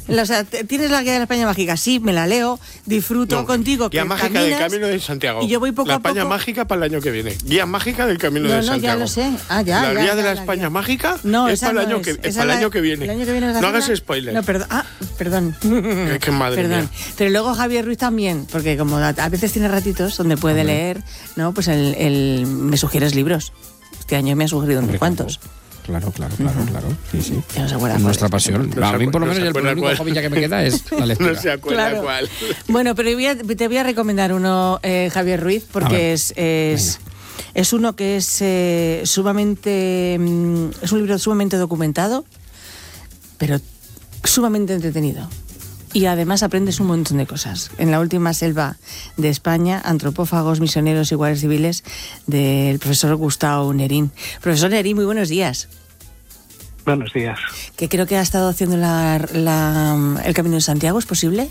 O sea, ¿tienes la guía de la España mágica? Sí, me la leo, disfruto contigo. Guía mágica del Camino de Santiago. Y yo voy poco la a poco. La España mágica para el año que viene. Guía mágica del Camino de Santiago. Ya lo sé. La guía de la España mágica es para el año que viene. El año que viene no hagas spoiler. No, perdón. Que madre mía. Pero luego Javier Ruiz también, porque como a veces tiene ratitos donde puede leer, ¿no? Pues me sugieres libros. Este año me ha sugerido unos cuantos. Claro. Sí. Ya no se acuerda. Es nuestra pasión. A mí, por lo menos, el único hobby que me queda es la lectura. No se acuerda cuál. Bueno, pero te voy a recomendar uno, Javier Ruiz, porque es uno que es sumamente... es un libro sumamente documentado, pero sumamente entretenido. Y además aprendes un montón de cosas. En la última selva de España, antropófagos, misioneros y guardias civiles, del profesor Gustavo Nerín. Profesor Nerín, muy buenos días. Buenos días. Que creo que ha estado haciendo el Camino de Santiago, ¿es posible?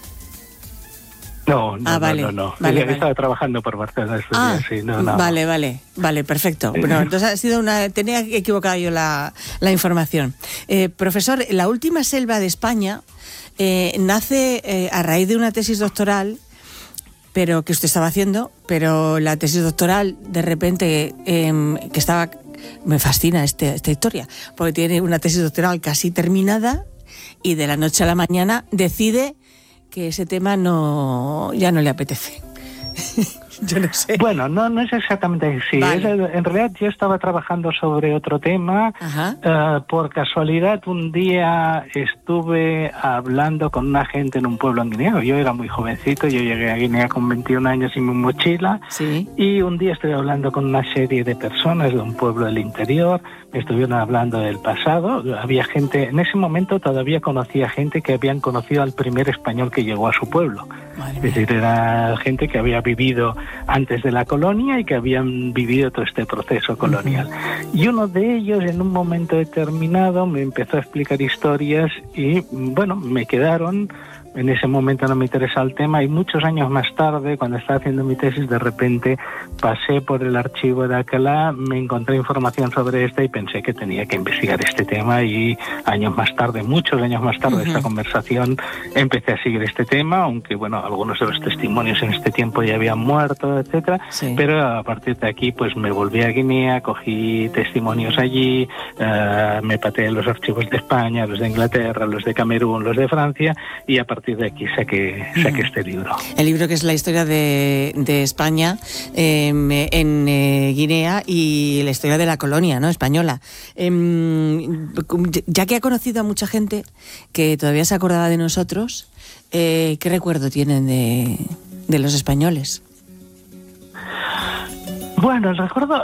No. Vale. Estaba trabajando por Barcelona estos días, sí. No. Vale, perfecto. Bueno, entonces ha sido tenía equivocado yo la información. Profesor, la última selva de España nace a raíz de una tesis doctoral, pero que usted estaba haciendo, pero la tesis doctoral de repente que estaba... Me fascina esta historia, porque tiene una tesis doctoral casi terminada y de la noche a la mañana decide que ese tema ya no le apetece. Yo no sé. Bueno, no es exactamente así. Vale. En realidad yo estaba trabajando sobre otro tema. Por casualidad un día estuve hablando con una gente en un pueblo en Guinea. Yo era muy jovencito, yo llegué a Guinea con 21 años y mi mochila. Sí. Y un día estuve hablando con una serie de personas de un pueblo del interior. Me estuvieron hablando del pasado. Había gente, en ese momento todavía conocía gente que habían conocido al primer español que llegó a su pueblo. Es decir, era gente que había vivido antes de la colonia y que habían vivido todo este proceso colonial. Y uno de ellos, en un momento determinado, me empezó a explicar historias y, bueno, me quedaron. En ese momento no me interesaba el tema y muchos años más tarde, cuando estaba haciendo mi tesis, de repente pasé por el archivo de Alcalá, me encontré información sobre esta y pensé que tenía que investigar este tema y años más tarde, muchos años más tarde de esta conversación, empecé a seguir este tema, aunque bueno, algunos de los testimonios en este tiempo ya habían muerto, etcétera, pero a partir de aquí pues me volví a Guinea, cogí testimonios allí, me pateé los archivos de España, los de Inglaterra, los de Camerún, los de Francia y a partir de aquí saqué este libro. El libro que es la historia de España en Guinea y la historia de la colonia, ¿no?, española. Ya que ha conocido a mucha gente que todavía se acordaba de nosotros, ¿qué recuerdo tienen de los españoles? Bueno, el recuerdo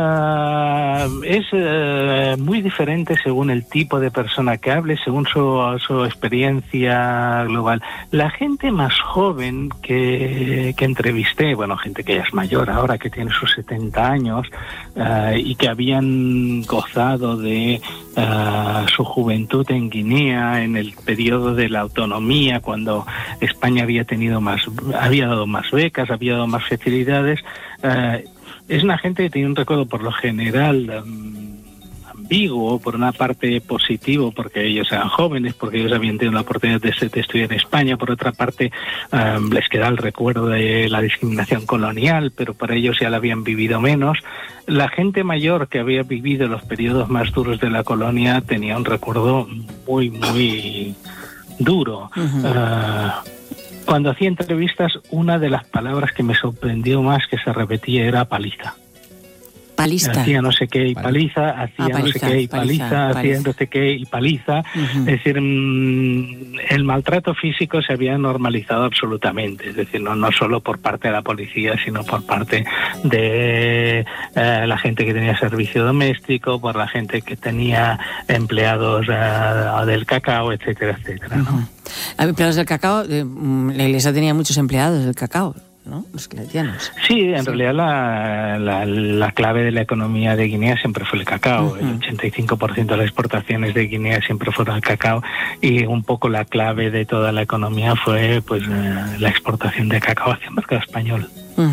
es muy diferente según el tipo de persona que hable, según su experiencia global. La gente más joven que entrevisté, bueno, gente que ya es mayor ahora, que tiene sus 70 años y que habían gozado de su juventud en Guinea en el periodo de la autonomía, cuando España había dado más becas, había dado más facilidades. Es una gente que tiene un recuerdo por lo general ambiguo, por una parte positivo porque ellos eran jóvenes, porque ellos habían tenido la oportunidad de estudiar en España, por otra parte les queda el recuerdo de la discriminación colonial, pero para ellos ya la habían vivido menos. La gente mayor que había vivido los periodos más duros de la colonia tenía un recuerdo muy, muy duro. Cuando hacía entrevistas, una de las palabras que me sorprendió más que se repetía era paliza. Palista. Hacía no sé qué y paliza, hacía no sé qué y paliza, hacía no sé qué y paliza. Es decir, el maltrato físico se había normalizado absolutamente. Es decir, no solo por parte de la policía, sino por parte de la gente que tenía servicio doméstico, por la gente que tenía empleados del cacao, etcétera, etcétera, ¿no? Empleados del cacao, la iglesia tenía muchos empleados del cacao, ¿no? Los claretianos. Sí, en realidad la clave de la economía de Guinea siempre fue el cacao. El 85% de las exportaciones de Guinea siempre fueron el cacao y un poco la clave de toda la economía fue pues la exportación de cacao hacia el mercado español.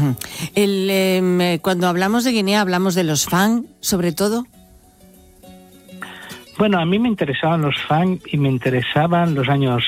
Cuando hablamos de Guinea, hablamos de los Fang, sobre todo. Bueno, a mí me interesaban los Fang y me interesaban los años